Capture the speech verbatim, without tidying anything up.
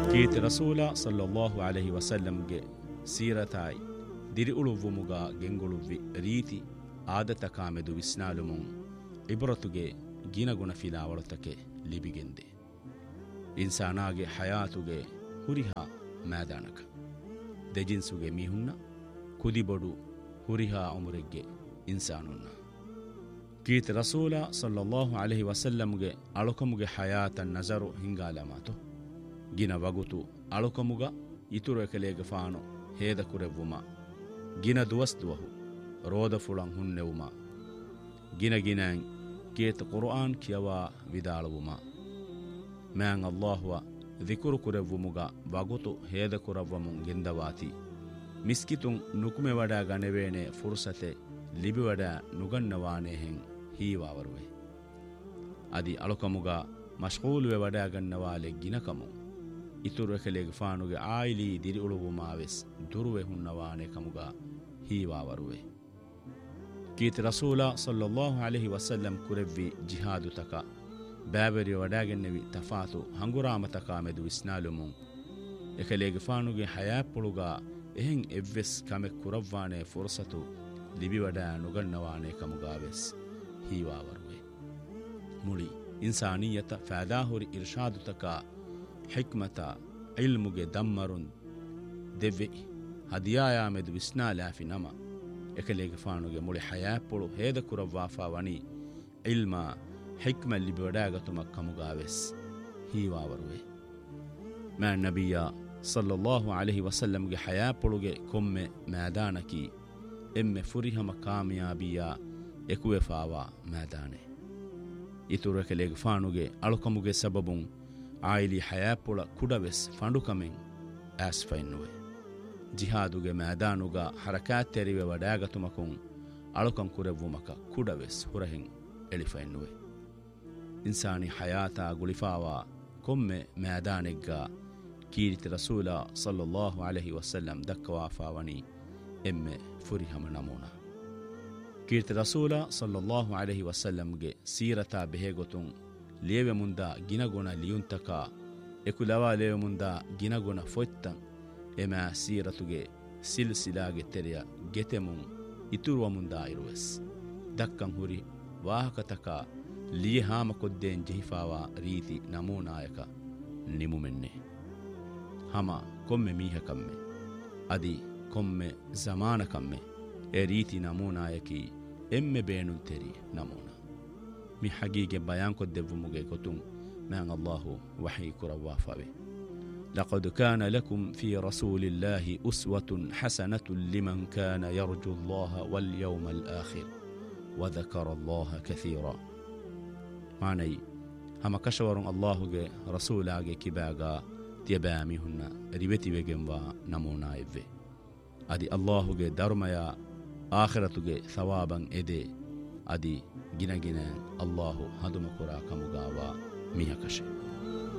ಕೀರ್ತಿ ರಸೂಲ ಸಲ್ಲಲ್ಲಾಹು ಅಲೈಹಿ ವಸಲ್ಲಂಗೆ ಸೀರತಾಯಿ ದಿರಿ ಉಳುವುಮುಗ ಗೆಂಗುಳುವ್ವಿ ರೀತಿ ಆದತ ಕಾಮೆದು ವಿಸ್ನಾಲುಮುಂ ಇಬ್ರತುಗೆ ಗಿನಗುಣ ಫಿಲಾವಳತಕ್ಕೆ ಲಿಬಿಗೆಂದೆ ಇನ್ಸಾನಾಗೆ ಹಯಾತುಗೆ ಹುರಿಹ ಮೈದಾನಕ ದೆಜಿನ್ಸುಗೆ ಮಿಹುನ್ನ ಕುದಿಬೊಡು ಹುರಿಹ ಉಮುರೆಗ್ಗೆ ಇನ್ಸಾನುನ್ನ ಕೀರ್ತಿ ರಸೂಲ ಸಲ್ಲಲ್ಲಾಹು ಅಲೈಹಿ ವಸಲ್ಲಂಗೆ ಅಳುಕಮುಗೆ ಹಯಾತನ್ ನಜರು ಹಿಂಗಾಲಮಾತು ಗಿನ ವಗುತು ಅಳುಕಮುಗ ಇತುರು ಎಕಲೇಗೆ ಫಾನು ಹೇದ ಕುರೆವ್ವುಮ ಗಿನ ದುವಸ್ದುವಹು ರೋದ ಫುಳಂ ಹುನ್ನೆವುಮ ಗಿನ ಗಿನಂ ಕೀರ್ತಿ ಕುರ್ಆನ್ ಕಿಯವಾ ವಿದಾಳುವುಮ ಮ್ಯಾಂಗ್ ಅಲ್ಲಾಹುವ ದಿಕುರು ಕುರೆವ್ವುಮುಗ ವಗುತು ಹೇದ ಕುರವ್ವಮುಂ ಗೆಂದವಾತಿ ಮಿಸ್ಕಿತುಂ ನುಕುಮೆ ವಡ ಗಣವೇಣೆ ಫುರ್ಸತೆ ಲಿಬಿವಡ ನುಗನ್ನವಾನೆ ಹೆಂ ಹೀವಾವರುವೆ ಅದಿ ಅಳುಕಮುಗ ಮಶ್ಗೂಲುವೆ ವಡ ಗನ್ನವಾಲೆ ಗಿನಕಮು ಇತುರು ಎಕಲೆಗೆ ಫಾನುಗೆ ಆಯಿಲಿ ದಿರಿ ಉಳುವುಮಾವೆಸ್ ದುರುವೆ ಹುನ್ನವಾನೆ ಕಮುಗ ಹೀವಾವರುವೆ ಕೀರ್ತಿ ರಸೂಲ ಸಲ್ಲಲ್ಲಾಹು ಅಲೈಹಿ ವಸಲ್ಲಂ ಕುರೆವ್ವಿ ಜಿಹಾದು ತಕ ಬ್ಯಾಬರಿ ವಡಾಗೆನ್ನೆವಿ ತಫಾತು ಹಂಗುರಾಮತಕ ಮೆದು ವಿಸ್ನಾಲುಮುಂ ಎಕಲೆಗೆ ಫಾನುಗೆ ಹಯಾಪುಳುಗ ಎಹೆಂ ಎವ್ವೆಸ್ ಕಮೆ ಕುರವ್ವಾನೆ ಫುರ್ಸತು ಲಿಬಿವಡ ನುಗನ್ನವಾನೆ ಕಮುಗಾವೆಸ್ ಹೀವಾವರುವೆ ಮುಳಿ ಇನ್ಸಾನಿಯತ ಫಾದಾಹುರಿ ಇರ್ಷಾದು ತಕ ಹಿಕ್ಮತ ಇಲ್ಮುಗೆ ದಮ್ಮರುನ್ ದೆವ್ವೆ ಹದಿಯಾಯಾಮೆದು ವಿಸ್ನಾಲಾಫಿ ನಮ ಎಕಲೆಗೆ ಫಾನುಗೆ ಮುಳಿ ಹಯಾಪುಳು ಹೇದ ಕುರವ್ವಾಫಾ ವಣಿ ಇಲ್ಮ ಹಿಕ್ಮ ಲಿಬಿವಡಾಗತುಮ ಕಮುಗಾವೆಸ್ ಹೀವಾವರುವೆ ಮ್ಯಾ ನಬಿಯ ಸಲ್ಲಲ್ಲಾಹು ಅಲೈಹಿ ವಸಲ್ಲಂಗೆ ಹಯಾಪುಳುಗೆ ಕೊಮ್ಮೆ ಮೈದಾನಕಿ ಎಮ್ಮೆ ಫುರಿಹಮ ಕಾಮಯಾಬಿಯ ಎಕುವೆಫಾವಾ ಮೈದಾನೆ ಇತುರು ಎಕಲೆಗೆ ಫಾನುಗೆ ಅಳುಕಮುಗೆ ಸಬಬುಂ ಆಯಿಲಿ ಹಯಾಪುಳ ಕುಡವೆಸ್ ಫಂಡುಕಮೆಂ ಆಸ್ಫೈನ್ನುವೆ ಜಿಹಾದುಗೆ ಮೈದಾನುಗ ಹರಕಾತ್ ತೆರಿವೆ ವಡಾಗತುಮಕುಂ ಅಳುಕಂ ಕುರೆವ್ವುಮಕ ಕುಡವೆಸ್ ಹುರಹೆಂ ಎಳಿಫೈನ್ನುವೆ ಇನ್ಸಾನಿ ಹಯಾತ ಗುಳಿಫಾವಾ ಕೊಮ್ಮೆ ಮೈದಾನೆಗ್ಗ ಕೀರ್ತಿ ರಸೂಲ ಸಲ್ಲಲ್ಲಾಹು ಅಲೈಹಿ ವಸಲ್ಲಂ ದಕ್ಕವಾಫಾವಣಿ ಎಮ್ಮೆ ಫುರಿಹಮ ನಮೂನ ಕೀರ್ತಿ ರಸೂಲ ಸಲ್ಲಲ್ಲಾಹು ಅಲೈಹಿ ವಸಲ್ಲಂಗೆ ಸೀರತ ಬೆಹೆಗೊತುಂ ಲೇವೆ ಮುಂದ ಗಿನಗುಣ ಲಿಯುಂತಕ ಎಕುಲವಾ ಲೇವೆ ಮುಂದ ಗಿನಗುಣ ಫೊಯ್ತಂ ಎಮ ಸೀರತುಗೆ ಸಿಲ್ಸಿಲಾಗೆ ತೆರೆಯ ಗೆತೆಮುಂ ಇತುರುವ ಮುಂದ ಇರುವೆಸ್ ದಕ್ಕಂ ಹುರಿ ವಾಹಕತಕ ಲಿಯಹಾಮ ಕೊದ್ದೇನ್ ಜಹಿಫಾವಾ ರೀತಿ ನಮೂನಾಯಕ ನಿಮುಮೆನ್ನೆ ಹಮ ಕೊಮ್ಮೆ ಮೀಹಕಮ್ಮೆ ಅದಿ ಕೊಮ್ಮೆ ಜಮಾನಕಮ್ಮೆ ಎ ರೀತಿ ನಮೂನಾಯಕಿ ಎಮ್ಮೆ ಬೇಣು ತೆರಿ ನಮೂನ ಮಿ ಹಗೀಗೆ ಬಯಾನ್ ಕೊದ್ದೆವ್ವುಮುಗೆ ಗೊತುಂ ಮ್ಯಾಂಗ್ ಅಲ್ಲಾಹು ವಹಿ ಕುರವ್ವಾಫಾವೆ لقد كان لكم في رسول الله أسوة حسنة لمن كان يرجو الله واليوم الآخر وذكر الله كثيرا معني هم كشور الله رسول كباغا تيبامي هن ريبتي بجنوا نمونا يبه أدي الله درميا آخرة ثوابا إدي أدي جنا جنا الله هدم كرا كمغاوا ميها كشي